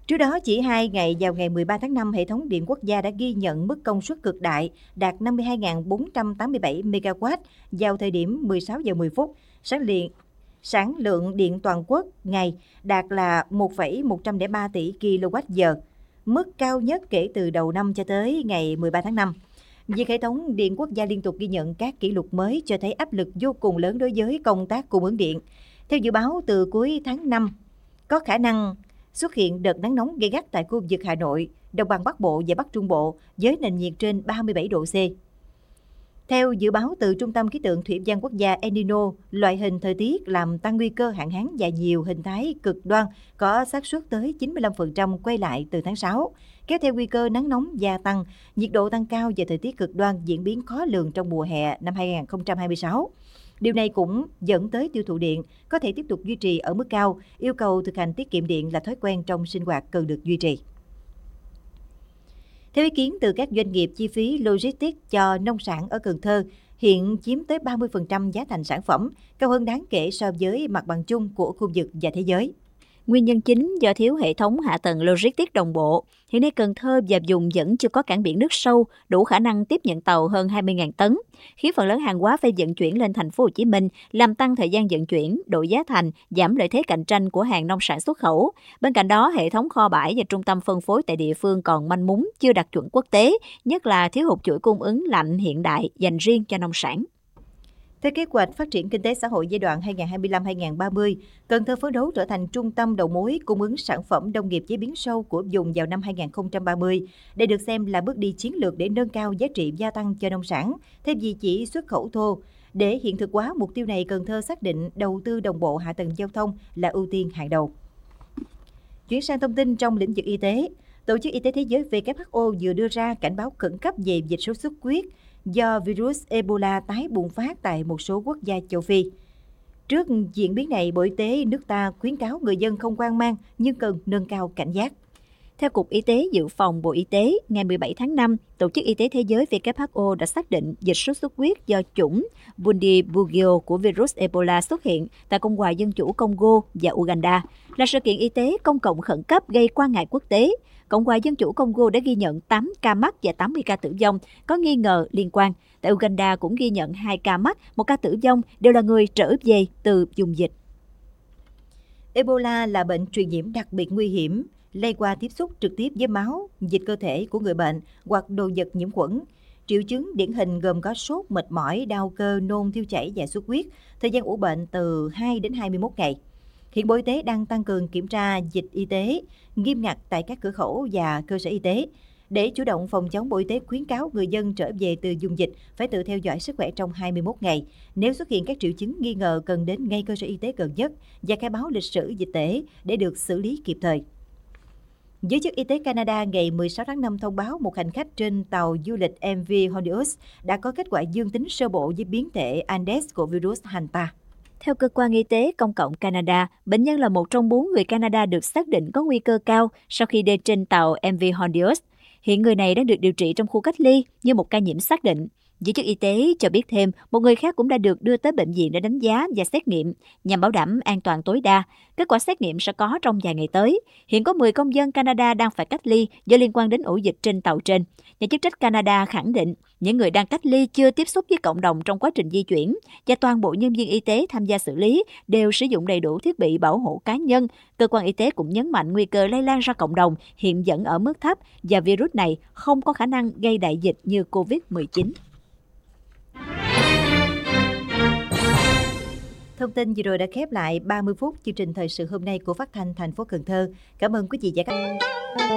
Trước đó, chỉ 2 ngày vào ngày 13 tháng 5, hệ thống điện quốc gia đã ghi nhận mức công suất cực đại đạt 52.487 MW vào thời điểm 16 giờ 10 phút. Sản lượng điện toàn quốc ngày đạt là 1,103 tỷ kWh, mức cao nhất kể từ đầu năm cho tới ngày 13 tháng 5. Việc hệ thống điện quốc gia liên tục ghi nhận các kỷ lục mới cho thấy áp lực vô cùng lớn đối với công tác cung ứng điện. Theo dự báo, từ cuối tháng 5, có khả năng xuất hiện đợt nắng nóng gay gắt tại khu vực Hà Nội, Đồng bằng Bắc Bộ và Bắc Trung Bộ với nền nhiệt trên 37 độ C. Theo dự báo từ Trung tâm Khí tượng Thủy văn Quốc gia, El Nino, loại hình thời tiết làm tăng nguy cơ hạn hán và nhiều hình thái cực đoan có xác suất tới 95% quay lại từ tháng 6, kéo theo nguy cơ nắng nóng gia tăng, nhiệt độ tăng cao và thời tiết cực đoan diễn biến khó lường trong mùa hè năm 2026. Điều này cũng dẫn tới tiêu thụ điện có thể tiếp tục duy trì ở mức cao, yêu cầu thực hành tiết kiệm điện là thói quen trong sinh hoạt cần được duy trì. Theo ý kiến từ các doanh nghiệp, chi phí logistics cho nông sản ở Cần Thơ hiện chiếm tới 30% giá thành sản phẩm, cao hơn đáng kể so với mặt bằng chung của khu vực và thế giới. Nguyên nhân chính do thiếu hệ thống hạ tầng logistics đồng bộ. Hiện nay Cần Thơ và vùng vẫn chưa có cảng biển nước sâu đủ khả năng tiếp nhận tàu hơn 20.000 tấn, khiến phần lớn hàng hóa phải vận chuyển lên thành phố Hồ Chí Minh, làm tăng thời gian vận chuyển, độ giá thành, giảm lợi thế cạnh tranh của hàng nông sản xuất khẩu. Bên cạnh đó, hệ thống kho bãi và trung tâm phân phối tại địa phương còn manh mún, chưa đạt chuẩn quốc tế, nhất là thiếu hụt chuỗi cung ứng lạnh hiện đại dành riêng cho nông sản. Theo kế hoạch phát triển kinh tế xã hội giai đoạn 2025-2030, Cần Thơ phấn đấu trở thành trung tâm đầu mối cung ứng sản phẩm nông nghiệp chế biến sâu của vùng vào năm 2030. Đây được xem là bước đi chiến lược để nâng cao giá trị gia tăng cho nông sản, thay vì chỉ xuất khẩu thô. Để hiện thực hóa mục tiêu này, Cần Thơ xác định đầu tư đồng bộ hạ tầng giao thông là ưu tiên hàng đầu. Chuyển sang thông tin trong lĩnh vực y tế, Tổ chức Y tế Thế giới WHO vừa đưa ra cảnh báo khẩn cấp về dịch sốt xuất huyết do virus Ebola tái bùng phát tại một số quốc gia châu Phi. Trước diễn biến này, Bộ Y tế nước ta khuyến cáo người dân không hoang mang nhưng cần nâng cao cảnh giác. Theo Cục Y tế Dự phòng Bộ Y tế, ngày 17 tháng 5, Tổ chức Y tế Thế giới WHO đã xác định dịch sốt xuất huyết do chủng Bundibugyo của virus Ebola xuất hiện tại Cộng hòa Dân chủ Congo và Uganda, là sự kiện y tế công cộng khẩn cấp gây quan ngại quốc tế. Cộng hòa Dân chủ Congo đã ghi nhận 8 ca mắc và 80 ca tử vong có nghi ngờ liên quan. Tại Uganda cũng ghi nhận 2 ca mắc, 1 ca tử vong đều là người trở về từ vùng dịch. Ebola là bệnh truyền nhiễm đặc biệt nguy hiểm, lây qua tiếp xúc trực tiếp với máu, dịch cơ thể của người bệnh hoặc đồ vật nhiễm khuẩn. Triệu chứng điển hình gồm có sốt, mệt mỏi, đau cơ, nôn, tiêu chảy và xuất huyết. Thời gian ủ bệnh từ 2 đến 21 ngày. Hiện Bộ Y tế đang tăng cường kiểm tra dịch y tế nghiêm ngặt tại các cửa khẩu và cơ sở y tế. Để chủ động phòng chống, Bộ Y tế khuyến cáo người dân trở về từ vùng dịch phải tự theo dõi sức khỏe trong 21 ngày. Nếu xuất hiện các triệu chứng nghi ngờ, cần đến ngay cơ sở y tế gần nhất và khai báo lịch sử dịch tễ để được xử lý kịp thời. Giới chức y tế Canada ngày 16 tháng 5 thông báo một hành khách trên tàu du lịch MV Hondius đã có kết quả dương tính sơ bộ với biến thể Andes của virus Hanta. Theo Cơ quan Y tế Công cộng Canada, bệnh nhân là một trong 4 người Canada được xác định có nguy cơ cao sau khi đi trên tàu MV Hondius. Hiện người này đang được điều trị trong khu cách ly như một ca nhiễm xác định. Giới chức y tế cho biết thêm, một người khác cũng đã được đưa tới bệnh viện để đánh giá và xét nghiệm nhằm bảo đảm an toàn tối đa. Kết quả xét nghiệm sẽ có trong vài ngày tới. Hiện có 10 công dân Canada đang phải cách ly do liên quan đến ổ dịch trên tàu trên. Nhà chức trách Canada khẳng định những người đang cách ly chưa tiếp xúc với cộng đồng trong quá trình di chuyển và toàn bộ nhân viên y tế tham gia xử lý đều sử dụng đầy đủ thiết bị bảo hộ cá nhân. Cơ quan y tế cũng nhấn mạnh nguy cơ lây lan ra cộng đồng hiện vẫn ở mức thấp và virus này không có khả năng gây đại dịch như COVID-19. Thông tin vừa rồi đã khép lại 30 phút chương trình thời sự hôm nay của Phát thanh thành phố Cần Thơ. Cảm ơn quý vị và các bạn.